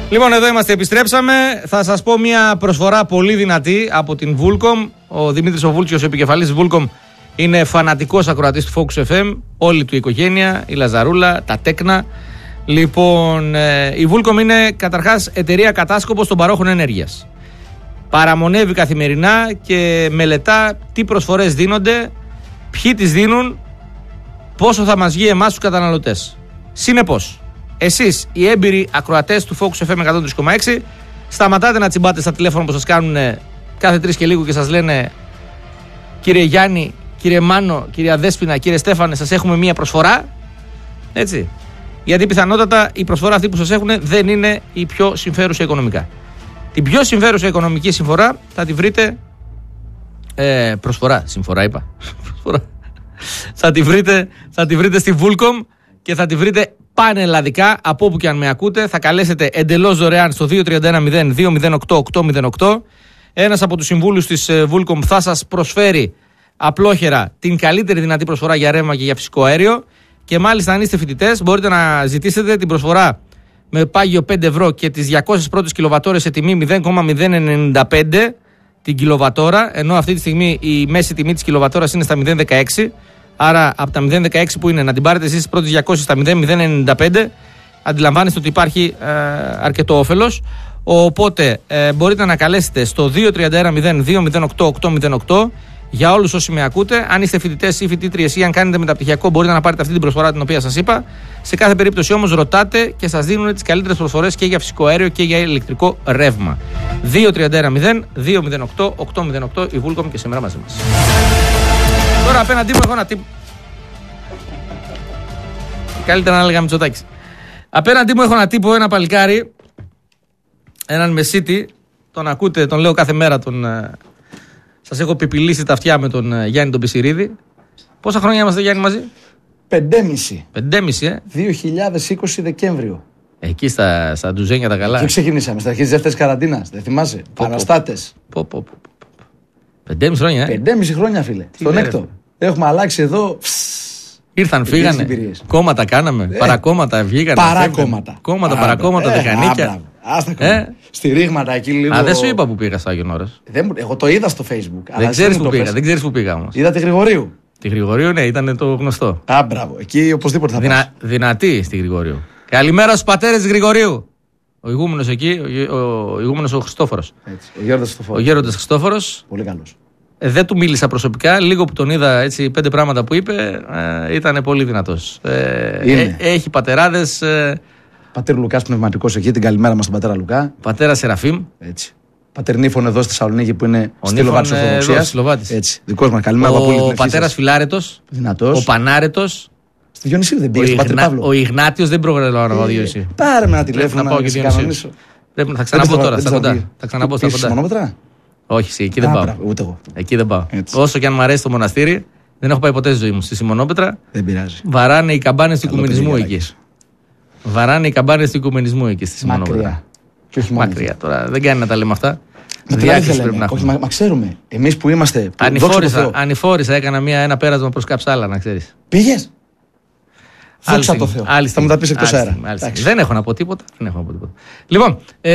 Λοιπόν, εδώ είμαστε, επιστρέψαμε. Θα σας πω μια προσφορά πολύ δυνατή από την Vulcom. Ο Δημήτρης ο Βούλτσιος, ο επικεφαλής Vulcom, είναι φανατικός ακροατής του Focus FM. Όλη του η οικογένεια, η Λαζαρούλα, τα τέκνα. Λοιπόν, η Vulcom είναι καταρχάς εταιρεία κατάσκοπος των παρόχων ενέργειας. Παραμονεύει καθημερινά και μελετά τι προσφορές δίνονται, ποιοι τις δίνουν, πόσο θα μας βγει εμάς τους καταναλωτές. Συνεπώς, εσείς οι έμπειροι ακροατές του Focus FM 103,6 σταματάτε να τσιμπάτε στα τηλέφωνα που σας κάνουν κάθε 3 και λίγο και σας λένε κύριε Γιάννη, κύριε Μάνο, κύριε Δέσποινα, κύριε Στέφανε, σας έχουμε μία προσφορά. Έτσι. Γιατί πιθανότατα η προσφορά αυτή που σας έχουν δεν είναι η πιο συμφέρουσα οικονομικά. Την πιο συμφέρουσα οικονομική συμφορά θα τη βρείτε. Συμφορά είπα. θα τη βρείτε στη Vulcom και θα τη βρείτε πανελλαδικά από όπου και αν με ακούτε. Θα καλέσετε εντελώς δωρεάν στο 2310-208-808. Ένας από τους συμβούλους της Vulcom θα σας προσφέρει απλόχερα την καλύτερη δυνατή προσφορά για ρεύμα και για φυσικό αέριο. Και μάλιστα, αν είστε φοιτητές, μπορείτε να ζητήσετε την προσφορά με πάγιο 5 ευρώ και τις 200 πρώτες κιλοβατόρες σε τιμή 0,095 την κιλοβατόρα, ενώ αυτή τη στιγμή η μέση τιμή της κιλοβατόρας είναι στα 0,16. Άρα από τα 0,16 που είναι να την πάρετε εσείς τις πρώτες 200 στα 0,095, αντιλαμβάνεστε ότι υπάρχει αρκετό όφελος. Οπότε μπορείτε να καλέσετε στο 2310-208-808 για όλους όσοι με ακούτε. Αν είστε φοιτητές ή φοιτήτριες ή αν κάνετε μεταπτυχιακό, μπορείτε να πάρετε αυτή την προσφορά την οποία σας είπα. Σε κάθε περίπτωση όμως ρωτάτε και σας δίνουν τις καλύτερες προσφορές και για φυσικό αέριο και για ηλεκτρικό ρεύμα. 2310-208-808 η Vulcom και σήμερα μαζί μας. Τώρα απέναντί μου έχω ένα τύπο. Καλύτερα να έλεγα Μητσοτάκης. Απέναντί μου έχω ένα τύπο, ένα παλικάρι, έναν μεσίτη. Τον ακούτε, τον λέω κάθε μέρα. Σας έχω πιπιλήσει τα αυτιά με τον Γιάννη τον Πισιρίδη. Πόσα χρόνια είμαστε, Γιάννη, μαζί? 5,5. 5,5, 2020 Δεκέμβριο. Εκεί στα ντουζένια τα καλά. Και ξεκινήσαμε, στα αρχές της δεύτερης καραντίνας. Δεν θυμάσαι? Παραστάτες. 5,5 χρόνια, 5,5 χρόνια, φίλε. Στον έκτο. Έχουμε αλλάξει εδώ. Ήρθαν, φύγανε. Κόμματα κάναμε. Παρακόμματα βγήκανε. Παρακόμματα. Κόμματα, παρακόμματα, δεκανίκια. Στηρίγματα εκεί λίγο. Δεν σου είπα που πήγα στο Άγιον Ώρας. Εγώ το είδα στο Facebook. Δεν ξέρεις που πήγα όμως. Είδα τη Γρηγορίου. Τη Γρηγορίου, ναι, ήταν το γνωστό. Μπράβο. Εκεί οπωσδήποτε θα πας. Δυνατή στη Γρηγορίου. Καλημέρα στους πατέρες της Γρηγορίου. Ο ηγούμενος εκεί, ο ηγούμενος ο Χριστόφορος. Ο Γέροντας Χριστόφορος. Πολύ καλός. Δεν του μίλησα προσωπικά, λίγο που τον είδα έτσι 5 πράγματα που είπε, ήταν πολύ δυνατός. Έχει πατεράδες. Πατέρ Λουκάς πνευματικός εκεί, την καλημέρα μας στον πατέρα Λουκά. Πατέρα Σεραφείμ. Έτσι. Πατέρ Νίφων εδώ στη Θεσσαλονίκη που είναι στη Λοβάτη Ορθοδοξίας. Έτσι. Δικός μας, καλημέρα από όλη την Ο πατέρας Φιλάρετος. Δυνατός. Ο Πανάρετος. Στη Διονυσίου δεν πήγε, στον Πατήρ Παύλο. Ο Ιγνάτιος δεν προγραμματίζει να πάω Διονυσίου. Πάρε με ένα τηλέφωνο να σε κανονίσω. Θα ξαναμπω τώρα στα κοντά. Θα ξαναμπω στα κοντά. Μονόμετρα? Όχι, εκεί δεν πάω. Ούτε εγώ. Εκεί δεν πάω. Όσο και αν μου αρέσει το μοναστήρι, δεν έχω πάει ποτέ στη ζωή μου. Στη Σιμονόπετρα. Δεν πειράζει. Βαράνε οι καμπάνες του οικουμενισμού εκεί. Βαράνε οι καμπάνες του οικουμενισμού εκεί στη Σιμονόπετρα. Μακριά τώρα. Δεν κάνει να τα λέμε αυτά. Διάκριση πρέπει να έχουμε. Μα ξέρουμε. Εμείς που είμαστε. Ανηφόρησα, έκανα ένα πέρασμα προς Καψάλα, να ξέρεις. Πήγες? Δόξα τω Θεώ. Θα μου τα πεις εκτός αέρα. Δεν έχω να πω τίποτα. Λοιπόν.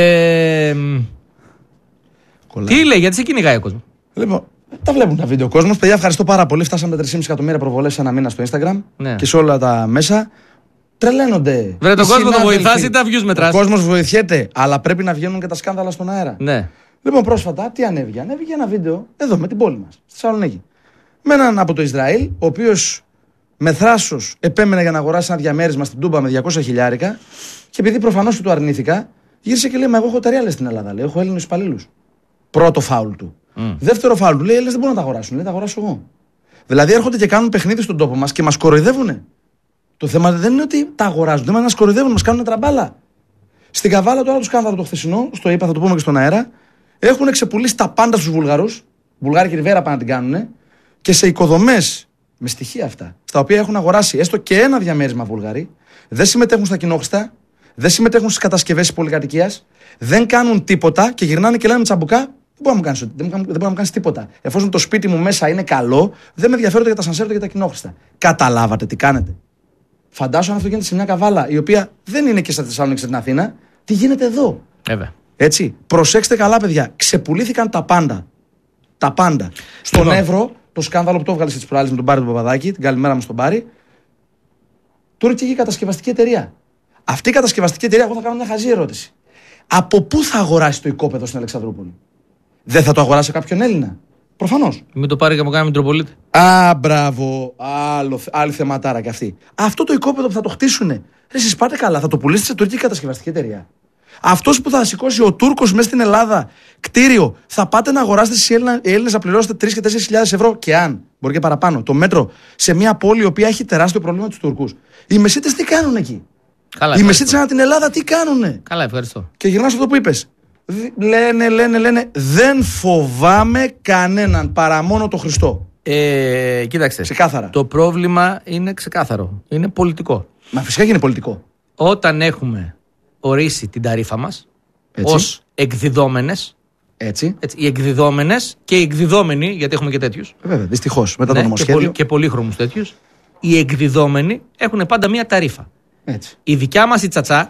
Τι λέει, γιατί σε κυνηγάει ο κόσμος? Λοιπόν, τα βλέπουν τα βίντεο ο κόσμος. Παιδιά, ευχαριστώ πάρα πολύ. Φτάσαμε 3,5 εκατομμύρια προβολές σε ένα μήνα στο Instagram και σε όλα τα μέσα. Τρελαίνονται. Βρε, τον κόσμο το βοηθάς ή τα views μετράς? Ο κόσμος βοηθιέται, αλλά πρέπει να βγαίνουν και τα σκάνδαλα στον αέρα. Ναι. Λοιπόν, πρόσφατα τι ανέβηκε? Ανέβηκε ένα βίντεο εδώ με την πόλη μας, στη Θεσσαλονίκη. Με έναν από το Ισραήλ, ο οποίος με θράσος επέμενε για να αγοράσει ένα διαμέρισμα στην Τούμπα με 200 χιλιάρικα και επειδή προφανώς του αρνήθηκα, γύρισε και λέει: Μα εγώ έχω τεριάλες στην Ελλάδα. Λέει: Έχω Έλληνες υπαλλήλους. Πρώτο φάουλ του. Δεύτερο φάουλ του λέει: Λες, δεν μπορώ να τα αγοράσουν. Λέει: Τα αγοράσω εγώ. Δηλαδή έρχονται και κάνουν παιχνίδι στον τόπο μας και μας κοροϊδεύουνε. Το θέμα δεν είναι ότι τα αγοράζουν, το θέμα είναι να μας κοροϊδεύουν, μας κάνουν τραμπάλα. Στην Καβάλα τώρα το σκάνδαλο το χθεσινό, στο είπα, θα το πούμε και στον αέρα, έχουν ξεπουλήσει τα πάντα στους Βουλγαρούς. Βουλγάρικη Ριβέρα πάνε να την κάνουν και σε οικοδομές με στοιχεία αυτά, στα οποία έχουν αγοράσει έστω και ένα διαμέρισμα Βουλγαροί, δεν συμμετέχουν στα κοινόχρηστα, δεν συμμετέχουν στις κατασκευές της πολυκατοικίας, δεν κάνουν τίποτα και γυρνάνε και λένε τσαμπουκά: Δεν μπορεί να μου κάνεις τίποτα. Εφόσον το σπίτι μου μέσα είναι καλό, δεν με ενδιαφέρονται για τα σανσέρ και για τα κοινόχρηστα. Καταλάβατε τι κάνετε? Φαντάσου αν αυτό γίνεται σε μια Καβάλα, η οποία δεν είναι και στα Θεσσαλονίκη στην Αθήνα, Τι γίνεται εδώ. Έτσι. Προσέξτε καλά, παιδιά. Ξεπουλήθηκαν τα πάντα. Τα πάντα. Στον Εύρο, το σκάνδαλο που το έβγαλε στις προάλλες με τον Πάρη του Παπαδάκη, την καλημέρα μου στον Πάρη. Τουρκική κατασκευαστική εταιρεία. Αυτή η κατασκευαστική εταιρεία, εγώ θα κάνω μια χαζή ερώτηση. Από πού θα αγοράσει το οικόπεδο στην Αλεξανδρούπολη? Δεν θα το αγοράσει κάποιον Έλληνα? Προφανώς. Μην το πάρει και μου κάνει Μητροπολίτη. Μπράβο. Άλλη θεματάρα κι αυτή. Αυτό το οικόπεδο που θα το χτίσουνε, εσείς πάτε καλά, θα το πουλήσετε σε τουρκική κατασκευαστική εταιρεία. Αυτός που θα σηκώσει ο Τούρκος μέσα στην Ελλάδα κτίριο, θα πάτε να αγοράσετε εσείς οι Έλληνες να πληρώσετε 3.000 και 4.000 ευρώ και αν μπορεί και παραπάνω το μέτρο σε μια πόλη η οποία έχει τεράστιο πρόβλημα τους Τούρκους. Οι Μεσίτες τι κάνουν εκεί? Καλά, οι Μεσίτες ανά την Ελλάδα τι κάνουνε? Καλά, ευχαριστώ. Και γυρνάω σε αυτό που είπες. Λένε, δεν φοβάμαι κανέναν παρά μόνο το Χριστό. Κοίταξε. Ξεκάθαρα. Το πρόβλημα είναι ξεκάθαρο. Είναι πολιτικό. Μα φυσικά και είναι πολιτικό. Όταν έχουμε ορίσει την ταρίφα μας ως εκδιδόμενες. Έτσι. Οι εκδιδόμενες και οι εκδιδόμενοι, γιατί έχουμε και τέτοιους. Βέβαια, δυστυχώς. Μετά το νομοσχέδιο. Και πολύχρωμους τέτοιους. Οι εκδιδόμενοι έχουν πάντα μία ταρίφα. Έτσι. Η δικιά μας η Τσατσά,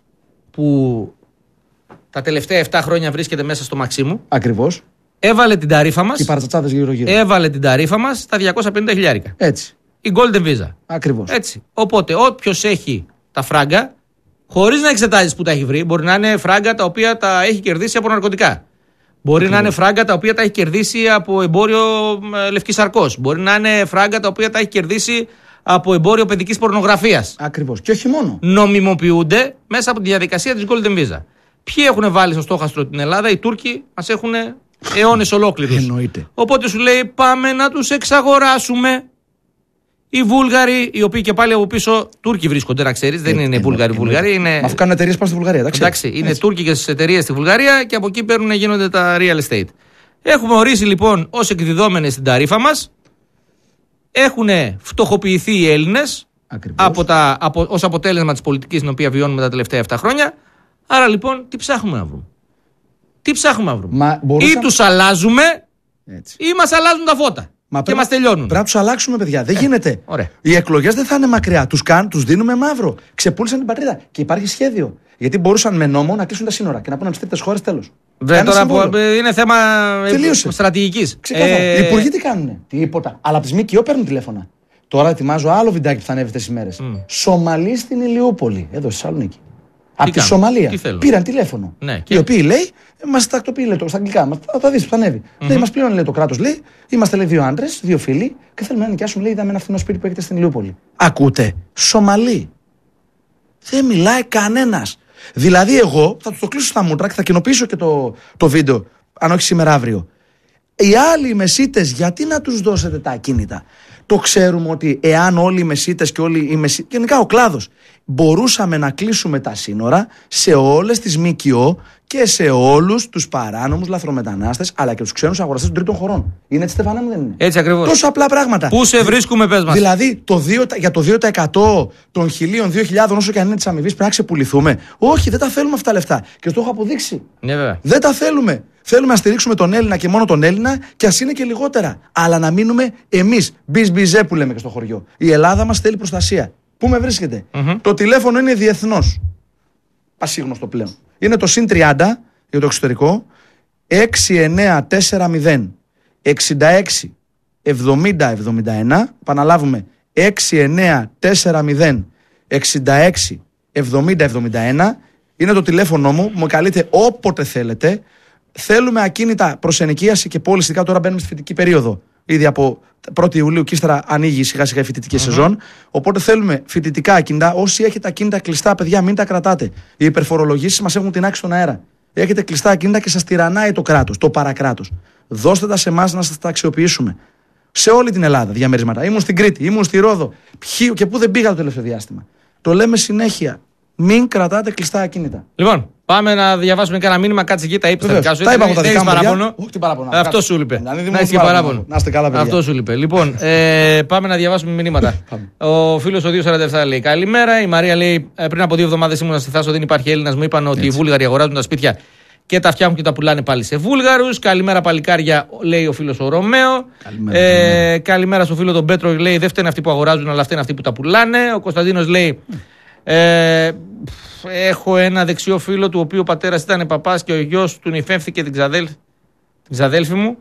που τα τελευταία 7 χρόνια βρίσκεται μέσα στο Μαξίμου. Ακριβώς. Έβαλε την ταρίφα μας. Οι παρατσατσάδες γύρω-γύρω. Έβαλε την ταρίφα μας στα 250 χιλιάρικα. Έτσι. Η Golden Visa. Ακριβώς. Έτσι. Οπότε, όποιος έχει τα φράγκα, χωρίς να εξετάζεις που τα έχει βρει, μπορεί να είναι φράγκα τα οποία τα έχει κερδίσει από ναρκωτικά. Μπορεί να είναι φράγκα τα οποία τα έχει κερδίσει από εμπόριο λευκής σαρκός. Μπορεί να είναι φράγκα τα οποία τα έχει κερδίσει από εμπόριο παιδικής πορνογραφίας. Ακριβώς. Και όχι μόνο. Νομιμοποιούνται μέσα από τη διαδικασία της Golden Visa. Ποιοι έχουν βάλει στο στόχαστρο την Ελλάδα? Οι Τούρκοι μας έχουν αιώνες ολόκληρους. Εννοείται. Οπότε σου λέει πάμε να τους εξαγοράσουμε. Οι Βούλγαροι, οι οποίοι και πάλι από πίσω Τούρκοι βρίσκονται, να ξέρεις, δεν είναι Βούλγαροι. Είναι... Αφού κάνουν εταιρείες πάνω στη Βουλγαρία, εντάξει, είναι τουρκικές εταιρείες στη Βουλγαρία και από εκεί γίνονται τα real estate. Έχουμε ορίσει λοιπόν ως εκδιδόμενες την ταρίφα μας. Έχουν φτωχοποιηθεί οι Έλληνες ως αποτέλεσμα της πολιτικής την οποία βιώνουμε τα τελευταία 7 χρόνια. Άρα λοιπόν τι ψάχνουμε να βρούμε? Ή τους αλλάζουμε ή μας αλλάζουν τα φώτα. Και μας τελειώνουν. Πρέπει να τους αλλάξουμε, παιδιά. Δεν γίνεται. Ωραία. Οι εκλογές δεν θα είναι μακριά. Τους δίνουμε μαύρο. Ξεπούλησαν την πατρίδα. Και υπάρχει σχέδιο. Γιατί μπορούσαν με νόμο να κλείσουν τα σύνορα και να πούνε από τις τρίτες χώρες τέλος. Τώρα είναι θέμα στρατηγικής. Οι υπουργοί τι κάνουνε? Τίποτα. Αλλά από τις ΜΚΟ παίρνουν τηλέφωνα. Τώρα ετοιμάζω άλλο βιντεάκι που θα ανέβει αυτές τις ημέρες. Σομαλοί στην Ηλιούπολη, εδώ στη Θεσσαλονίκη. Από τη Σομαλία. Πήραν τηλέφωνο. Οι οποίοι λέει, μας τακτοποιεί, λέει, στα αγγλικά. Θα τα δεις που θα ανέβει. Λέει, μας πλέον, λέει, το κράτος, λέει, είμαστε, λέει, 2 άντρες, 2 φίλοι και θέλουμε να νοικιάσουμε, λέει, είδαμε ένα φθηνό σπίτι που έχετε στην Ηλιούπολη. Ακούτε? Σομαλοί. Δεν μιλάει κανένας. Δηλαδή, εγώ θα του το κλείσω στα μούτρα και θα κοινοποιήσω και το βίντεο, αν όχι σήμερα αύριο. Οι άλλοι οι Μεσίτες, γιατί να τους δώσετε τα ακίνητα? Το ξέρουμε ότι εάν όλοι οι Μεσίτες και όλοι οι Μεσίτες, γενικά ο κλάδος, μπορούσαμε να κλείσουμε τα σύνορα σε όλες τις ΜΚΟ και σε όλους τους παράνομους λαθρομετανάστες, αλλά και τους ξένους αγοραστές των τρίτων χωρών. Είναι έτσι, Στεφανέ μου, δεν είναι? Έτσι ακριβώς. Τόσο απλά πράγματα. Πού σε βρίσκουμε, πες μας. Δηλαδή, για το 2% των 1.000-2.000, όσο και αν είναι της αμοιβής, πρέπει να ξεπουληθούμε? Όχι, δεν τα θέλουμε αυτά τα λεφτά. Και το έχω αποδείξει. Ναι, δεν τα θέλουμε. Θέλουμε να στηρίξουμε τον Έλληνα και μόνο τον Έλληνα, και ας είναι και λιγότερα. Αλλά να μείνουμε εμείς. Μπιζμπιζέ που λέμε και στο χωριό. Η Ελλάδα μας θέλει προστασία. Πού με βρίσκεται? Το τηλέφωνο είναι διεθνώς. Πασίγνωστο πλέον. Είναι το +30 για το εξωτερικό. 6940 66 70 71. Επαναλάβουμε. 6940 66 70 71. Είναι το τηλέφωνο μου. Μου καλείτε όποτε θέλετε. Θέλουμε ακίνητα προς ενοικίαση και πώληση. Τώρα μπαίνουμε στη φοιτητική περίοδο. Ήδη από 1η Ιουλίου και ύστερα ανοίγει σιγά σιγά η φοιτητική σεζόν. Οπότε θέλουμε φοιτητικά ακίνητα. Όσοι έχετε ακίνητα κλειστά, παιδιά, μην τα κρατάτε. Οι υπερφορολογήσεις μας έχουν τεινάξει στον αέρα. Έχετε κλειστά ακίνητα και σας τυραννάει το κράτος, το παρακράτος. Δώστε τα σε εμάς να σας τα αξιοποιήσουμε. Σε όλη την Ελλάδα διαμερίσματα. Ήμουν στην Κρήτη, ήμουν στη Ρόδο. Και πού δεν πήγα το τελευταίο διάστημα. Το λέμε συνέχεια. Μην κρατάτε κλειστά ακίνητα. Λοιπόν, πάμε να διαβάσουμε κανένα μήνυμα. Κάτσε εκεί, τα είπε στα δικά σου. Τα είπα από τα δικά μου. Παράπονο. Όχι, παράπονο. Αυτό σου είπε. Να είσαι παράπονο. Να είστε καλά, παιδιά. Αυτό σου είπε. Λοιπόν, πάμε να διαβάσουμε μηνύματα. Ο φίλος ο 247 λέει: Καλημέρα. Η Μαρία λέει: Πριν από 2 εβδομάδες ήμουν στη Θάσο, δεν υπάρχει Έλληνας. Μου είπαν ότι οι Βούλγαροι αγοράζουν τα σπίτια και τα φτιάχνουν και τα πουλάνε πάλι σε Βούλγαρους. Καλημέρα, παλικάρια, λέει ο φίλος ο Ρωμαίο. Καλημέρα στο φίλο τον Πέτρο, λέει: Δεν φταίνε αυτοί που αγοράζουν, αλλά φταίνε αυτοί που τα πουλάνε. Ο Κωνσταντίνος λέει: Έχω ένα δεξιό φίλο του οποίου ο πατέρας ήταν παπάς και ο γιος του νηφεύθηκε την ξαδέλφη μου.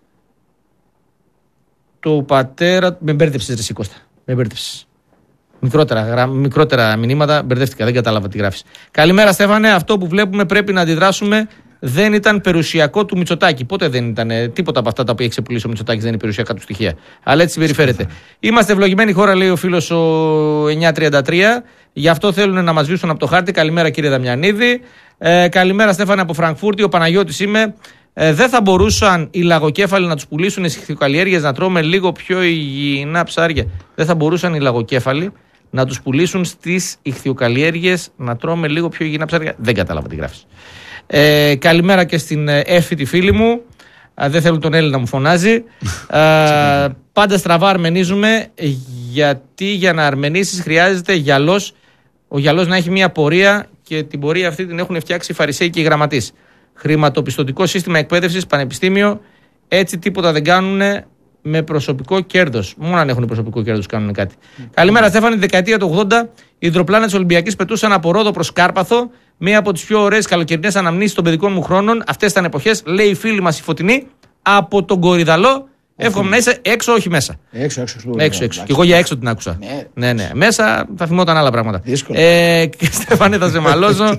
Το πατέρα. Με μπέρδεψες, ρε Σικώστα. Με μπέρδεψες. Μικρότερα μηνύματα, μπερδεύτηκα, δεν κατάλαβα τι γράφεις. Καλημέρα, Στέφανε. Αυτό που βλέπουμε πρέπει να αντιδράσουμε. Δεν ήταν περιουσιακό του Μητσοτάκη. Πότε δεν ήταν τίποτα από αυτά τα οποία έχει ξεπουλήσει ο Μητσοτάκης, δεν είναι περιουσιακά του στοιχεία. Αλλά έτσι συμπεριφέρεται. Είμαστε ευλογημένη χώρα, λέει ο φίλος ο 933. Γι' αυτό θέλουν να μας βρίσκουν από το χάρτη. Καλημέρα, κύριε Δαμιανίδη. Καλημέρα, Στέφανε, από Φραγκφούρτη. Ο Παναγιώτης είμαι. Δεν θα μπορούσαν οι λαγοκέφαλοι να τους πουλήσουν στις ιχθυοκαλλιέργειες να τρώμε λίγο πιο υγιεινά ψάρια? Δεν θα μπορούσαν οι λαγοκέφαλοι να τους πουλήσουν στις ιχθυοκαλλιέργειες να τρώμε λίγο πιο υγιεινά ψάρια? Δεν κατάλαβα τι γράφεις. Καλημέρα και στην Εφη τη φίλη μου. Δεν θέλουν τον Έλληνα να μου φωνάζει. Πάντα στραβά αρμενίζουμε, γιατί για να αρμενίσεις χρειάζεται γυαλός. Ο γυαλός να έχει μια πορεία και την πορεία αυτή την έχουν φτιάξει οι Φαρισαίοι και οι γραμματείς. Χρηματοπιστωτικό σύστημα εκπαίδευσης, πανεπιστήμιο, έτσι τίποτα δεν κάνουν με προσωπικό κέρδος. Μόνο αν έχουν προσωπικό κέρδος κάνουν κάτι. Καλημέρα, Στέφανη. Τη δεκαετία του 80 οι υδροπλάνα της Ολυμπιακής πετούσαν από Ρόδο προς Κάρπαθο. Μία από τις πιο ωραίες καλοκαιρινές αναμνήσεις των παιδικών μου χρόνων. Αυτές ήταν εποχές, λέει η φίλη μας η Φωτεινή, από τον Κορυδαλό. Εύχομαι να είσαι έξω, όχι μέσα. Έξω. Και εγώ για έξω την άκουσα. Ναι. Μέσα θα θυμόταν άλλα πράγματα. Και Στέφανε, θα σε μαλώσω.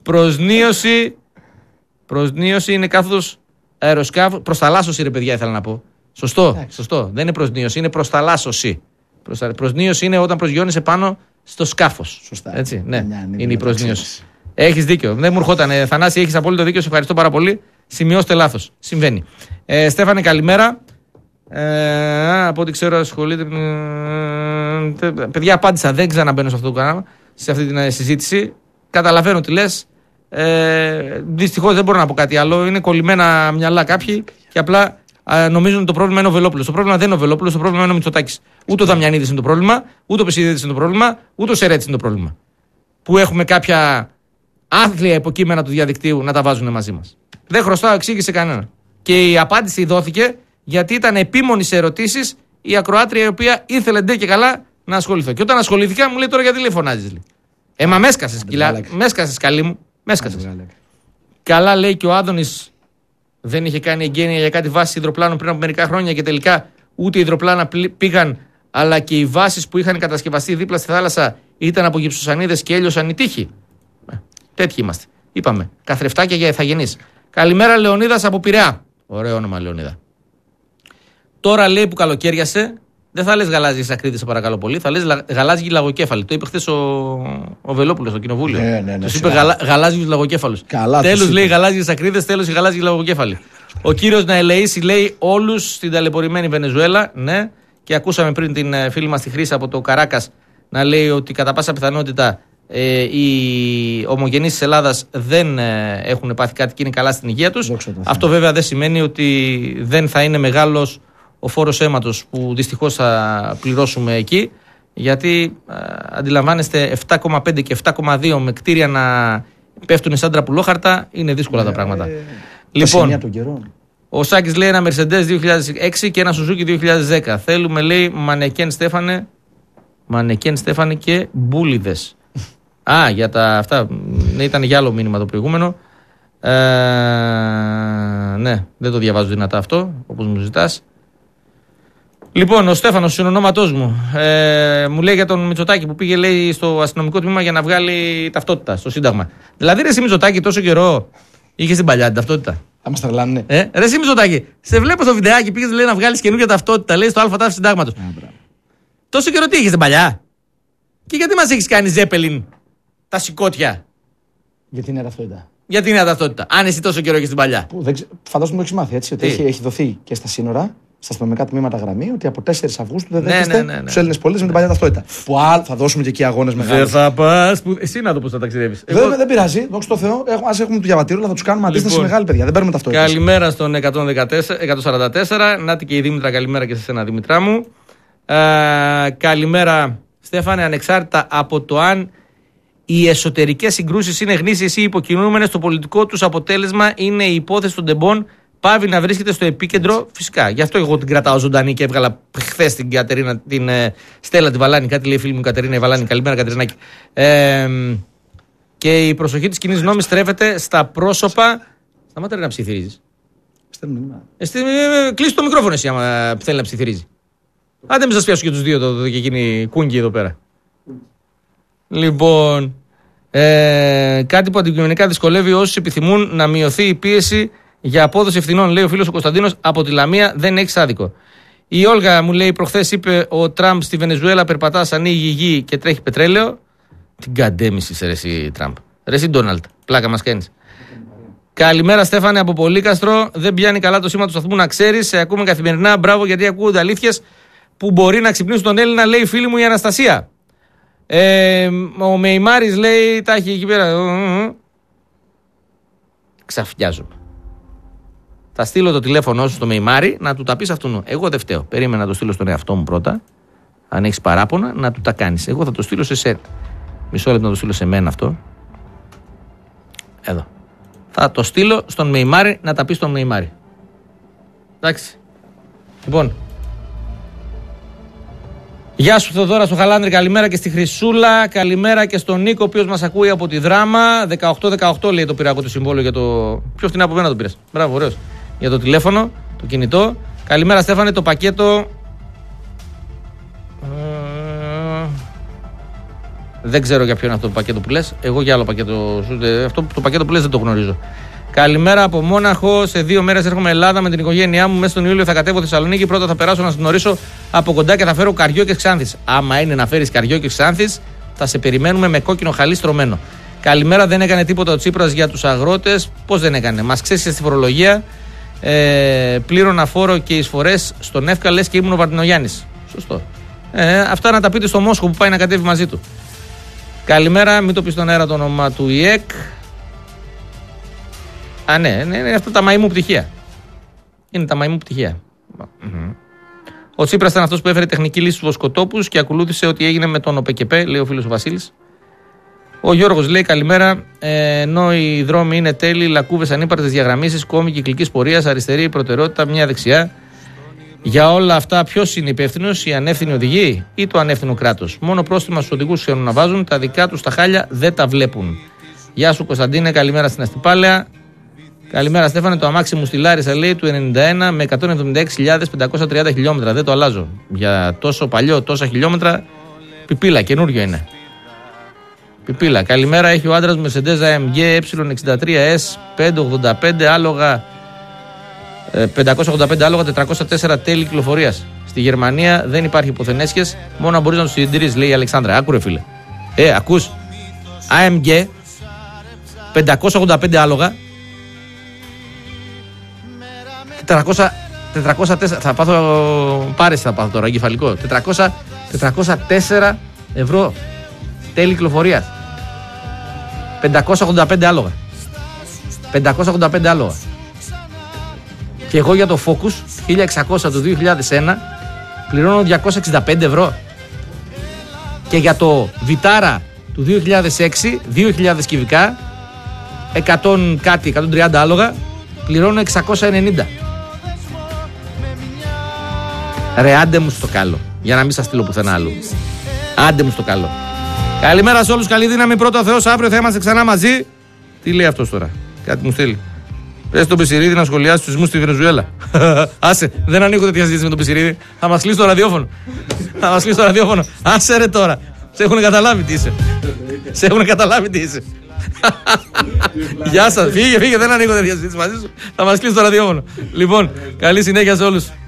Προσνίωση είναι κάθετος αεροσκάφου. Προσταλάσσωση, ρε παιδιά, ήθελα να πω. Σωστό. Δεν είναι προσνίωση, είναι προσταλάσσωση. Προσνίωση είναι όταν προσγειώνεσαι πάνω στο σκάφος. Σωστά. Έτσι, ναι, είναι η προσνίωση. Έχεις δίκιο. Δεν μου ερχόταν. Θανάση, έχεις απόλυτο δίκιο. Σε ευχαριστώ πάρα πολύ. Σημειώστε λάθος. Συμβαίνει. Στέφανε, καλημέρα. Από ό,τι ξέρω, ασχολείται. Παιδιά, απάντησα. Δεν ξαναμπαίνω σε αυτό το κανάλι, σε αυτή τη συζήτηση. Καταλαβαίνω τι λες. Δυστυχώς δεν μπορώ να πω κάτι άλλο. Είναι κολλημένα μυαλά κάποιοι και απλά νομίζουν ότι το πρόβλημα είναι ο Βελόπουλος. Το πρόβλημα δεν είναι ο Βελόπουλος, το πρόβλημα είναι ο Μητσοτάκης. Ούτε ο Δαμιανίδης είναι το πρόβλημα, ούτε ο Πεσιδίδης είναι το πρόβλημα, ούτε ο Σερέτης είναι το πρόβλημα. Που έχουμε κάποια άθλια υποκείμενα του διαδικτύου να τα βάζουν μαζί μας. Δεν χρωστάω εξήγηση σε κανένα. Και η απάντηση δόθηκε γιατί ήταν επίμονη σε ερωτήσεις η ακροάτρια, η οποία ήθελε ντε και καλά να ασχοληθώ. Και όταν ασχολήθηκα, μου λέει τώρα γιατί λέει φωνάζεις. Μα με έσκασες, καλή μου. Καλά, λέει, και ο Άδωνης δεν είχε κάνει εγγένεια για κάτι βάσεις υδροπλάνων πριν από μερικά χρόνια και τελικά ούτε οι υδροπλάνα πήγαν, αλλά και οι βάσεις που είχαν κατασκευαστεί δίπλα στη θάλασσα ήταν από γυψοσανίδες και έλειωσαν οι τείχοι. Τέτοιοι είμαστε. Είπαμε. Καθρεφτάκια για ηθαγενείς. Καλημέρα, Λεωνίδας από Πειραιά. Ωραίο όνομα, Λεωνίδα. Τώρα, λέει, που καλοκαίριασε, δεν θα λες γαλάζιες ακρίδες, σε παρακαλώ πολύ, θα λες γαλάζιοι λαγοκέφαλοι. Το είπε χθες ο Βελόπουλος στο κοινοβούλιο. Ναι. Τους είπε γαλάζιους λαγοκέφαλους. Τέλος, λέει, γαλάζιες ακρίδες, τέλος οι γαλάζιοι λαγοκέφαλοι. Ο κύριος Ναελεΐση λέει όλους στην ταλαιπωρημένη Βενεζουέλα. Ναι, και ακούσαμε πριν την φίλη μας τη Χρύσα από το Καράκας να λέει ότι κατά πάσα πιθανότητα οι ομογενείς της Ελλάδας δεν έχουν πάθει κάτι και είναι καλά στην υγεία τους. Αυτό βέβαια δεν σημαίνει ότι δεν θα είναι μεγάλος ο φόρος αίματος που δυστυχώς θα πληρώσουμε εκεί, γιατί αντιλαμβάνεστε 7,5 και 7,2 με κτίρια να πέφτουν σαν τραπουλόχαρτα, είναι δύσκολα τα πράγματα. Λοιπόν, ο Σάκης λέει ένα Mercedes 2006 και ένα Suzuki 2010. Θέλουμε, λέει, μανεκέν Στέφανε και μπούλιδες. Για τα αυτά, ήταν για άλλο μήνυμα το προηγούμενο. Ναι, δεν το διαβάζω δυνατά αυτό, όπως μου ζητάς. Λοιπόν, ο Στέφανος, συνονόματός μου, μου λέει για τον Μητσοτάκη που πήγε, λέει, στο αστυνομικό τμήμα για να βγάλει ταυτότητα στο Σύνταγμα. Δηλαδή, ρε εσύ Μητσοτάκη, τόσο καιρό είχε την παλιά την ταυτότητα. Θα μας τρελάνε. Ρε εσύ Μητσοτάκη, σε βλέπω στο βιντεάκι, πήγες, λέει, να βγάλεις καινούργια ταυτότητα, λέει, στο ΑΤΑΦ Συντάγματος. Τόσο καιρό τι είχες την παλιά? Και γιατί μας έχεις κάνει Ζέπελιν τα σηκώτια? Γιατί είναι ταυτότητα. Γιατί είναι ταυτότητα, αν εσύ τόσο καιρό έχεις την παλιά. Φαντάζομαι το έχεις μάθει, έτσι, ότι έχει δοθεί και στα σύνορα, στα αστυνομικά τμήματα γραμμή, ότι από 4 Αυγούστου δεν δέχεστε τους Έλληνες πολίτες με την παλιά ταυτότητα. Που θα δώσουμε και εκεί αγώνες μεγάλους. Δεν θα πας. Εσύ να το πώς θα ταξιδεύεις. Δεν πειράζει, δόξα τω Θεώ, ας έχουμε το διαβατήριο, αλλά θα τους κάνουμε αντίσταση μεγάλη, παιδιά. Δεν παίρνουμε ταυτότητα. Καλημέρα στον 144. Νάτι και η Δήμητρα, καλημέρα και σε εσένα, Δημητρά μου. Καλημέρα, Στέφανε, ανεξάρτητα από το αν οι εσωτερικές συγκρούσεις είναι γνήσιες ή υποκινούμενες, το πολιτικό τους αποτέλεσμα είναι η υπόθεση των τεμπών. πάβει να βρίσκεται στο επίκεντρο. Φυσικά. Γι' αυτό εγώ την κρατάω ζωντανή και έβγαλα χθες την Κατερίνα, την Στέλλα τη Βαλάνη. Κάτι λέει φίλη μου Κατερίνα η Βαλάνη. Καλημέρα, Κατερινάκη. Και η προσοχή της κοινής γνώμης στρέφεται στα πρόσωπα. Σταμάτα να ψιθυρίζεις. Κλείσει το μικρόφωνο εσύ άμα θέλει να ψιθυρίζει. Άντε μην σας πιάσω και τους δύο εδώ και γίνει κούγκι εδώ πέρα. Λοιπόν, κάτι που αντικειμενικά δυσκολεύει όσους επιθυμούν να μειωθεί η πίεση για απόδοση ευθυνών, λέει ο φίλος ο Κωνσταντίνος από τη Λαμία, δεν έχει άδικο. Η Όλγα μου λέει προχθές είπε ο Τραμπ στη Βενεζουέλα περπατά, ανοίγει γη και τρέχει πετρέλαιο. Την καντέμιση σε ρεσί Τραμπ. Ρεσί Ντόναλτ, πλάκα μας κάνεις. Καλημέρα Στέφανε από Πολύκαστρο. Δεν πιάνει καλά το σήμα του σταθμού να ξέρεις. Σε ακούμε καθημερινά. Μπράβο γιατί ακούγονται αλήθειες που μπορεί να ξυπνήσουν τον Έλληνα, λέει η φίλη μου η Αναστασία. Ο Μεϊμάρης λέει τα έχει εκεί πέρα. Ξαφιάζομαι. Θα στείλω το τηλέφωνο σου στο Μεϊμάρη να του τα πεις αυτού. Εγώ δεν φταίω. Περίμενα να το στείλω στον εαυτό μου πρώτα. Αν έχεις παράπονα να του τα κάνεις. Εγώ θα το στείλω σε σένα. Μισό λεπτό να το στείλω σε μένα αυτό. Εδώ. Θα το στείλω στον Μεϊμάρη να τα πει στον Μεϊμάρη. Εντάξει. Λοιπόν. Γεια σου Θεοδώρα στο Χαλάνδρη, καλημέρα και στη Χρυσούλα. Καλημέρα και στον Νίκο, ο οποίος μας ακούει από τη Δράμα. 18-18 λέει το πειράκο του συμβόλαιο για το. Πιο φτηνά από μένα το πήρες. Μπράβο, ωραίος. Για το τηλέφωνο, το κινητό. Καλημέρα Στέφανε, το πακέτο. Δεν ξέρω για ποιο είναι αυτό το πακέτο που λες. Εγώ για άλλο πακέτο. Αυτό το πακέτο που λες δεν το γνωρίζω. Καλημέρα από Μόναχο. Σε 2 μέρες έρχομαι Ελλάδα με την οικογένειά μου. Μέσα στον Ιούλιο θα κατέβω Θεσσαλονίκη. Πρώτα θα περάσω να γνωρίσω από κοντά και θα φέρω Καριόκες Ξάνθης. Άμα είναι να φέρεις Καριόκες Ξάνθης, θα σε περιμένουμε με κόκκινο χαλί στρωμένο. Καλημέρα, δεν έκανε τίποτα ο Τσίπρας για τους αγρότες. Πώς δεν έκανε? Μας ξέσησε στη φορολογία. Πλήρωνα φόρο και εισφορές στον ΕΦΚΑ, λες και ήμουν ο Βαρτινογιάννης. Σωστό. Αυτά να τα πείτε στο Μόσχο που πάει να κατέβει μαζί του. Καλημέρα, μην το πει στον αέρα το όνομα του ΙΕΚ. Ναι, αυτά τα μαϊμού πτυχία. Είναι τα μαϊμού πτυχία. Ο Τσίπρας ήταν αυτός που έφερε τεχνική λύση στους βοσκοτόπους και ακολούθησε ό,τι έγινε με τον ΟΠΕΚΕΠΕ, λέει ο φίλος ο Βασίλης. Ο Γιώργος λέει καλημέρα. Ενώ οι δρόμοι είναι τέλειοι, λακκούβες ανύπαρτες διαγραμμίσεις, κόμοι κυκλικής πορείας, αριστερή προτεραιότητα, μια δεξιά. Για όλα αυτά, ποιος είναι υπεύθυνος, οι ανεύθυνοι οδηγοί ή το ανεύθυνο κράτος? Μόνο πρόστιμα στους οδηγούς ξέρουν να βάζουν, τα δικά τους τα χάλια δεν τα βλέπουν. Γεια σου Κωνσταντίνε, καλημέρα στην Αστυπάλαια. Καλημέρα Στέφανε, το αμάξι μου στη Λάρισα λέει του 91 με 176.530 χιλιόμετρα. Δεν το αλλάζω. Για τόσο παλιό, τόσα χιλιόμετρα, πιπίλα, καινούριο είναι. Πιπίλα. Καλημέρα, έχει ο άντρας μου Mercedes AMG E63S 585 άλογα. 585 άλογα, 404 τέλη κυκλοφορίας. Στη Γερμανία δεν υπάρχει υποθενέσχες, μόνο να μπορείς να τους συντηρείς, λέει η Αλεξάνδρα. Άκουρε φίλε. Ακούς. AMG 585 άλογα, 404. Θα πάθω πάρεση, θα πάθω τώρα, εγκεφαλικό. 404 ευρώ τέλη κυκλοφορίας. 585 άλογα. 585 άλογα. Και εγώ για το Focus 1600 του 2001 πληρώνω 265 ευρώ. Και για το Vitara του 2006, 2000 κυβικά, 100 κάτι, 130 άλογα, πληρώνω 690. Ρε άντε μου στο καλό, για να μην σας στείλω πουθενά άλλο. Άντε μου στο καλό. Καλημέρα σε όλους, καλή δύναμη, πρώτο Θεός, αύριο θα είμαστε ξανά μαζί. Τι λέει αυτός τώρα, κάτι μου στέλνει. Πες τον Πεσιρίδη να σχολιάσει τους σεισμούς στη Βενεζουέλα. Άσε, δεν ανοίγω τέτοια συζήτηση με τον Πεσιρίδη. Θα μας κλείσει το ραδιόφωνο. Θα μας κλείσει το ραδιόφωνο. Άσε ρε τώρα. Σε έχουν καταλάβει τι είσαι. Σε έχουν καταλάβει τι είσαι. Γεια σας. Φύγε, δεν ανοίγω τέτοια συζήτηση μαζί σου. Θα μας κλείσει το ραδιόφωνο. Λοιπόν, καλή συνέχεια σε όλους.